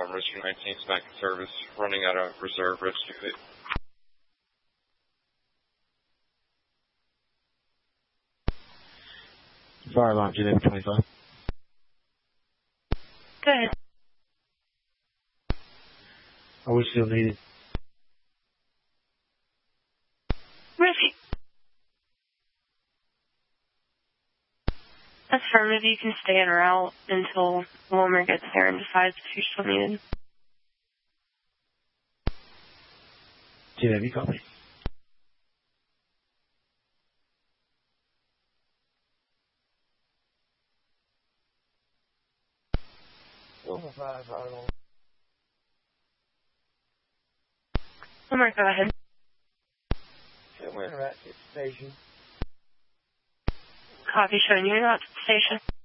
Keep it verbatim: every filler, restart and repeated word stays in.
um, Richmond nineteen back in service, running out of reserve, register. Fire alarm, Geneva twenty-five. Go ahead. Are we still needed? Ricky. Affirmative, you can stay en route until Wilmer gets there and decides if you're still needed. Geneva, you copy? Wilmer five, fire alarm. Wilmer, go ahead. We're at the station. Copy, showing you at the station.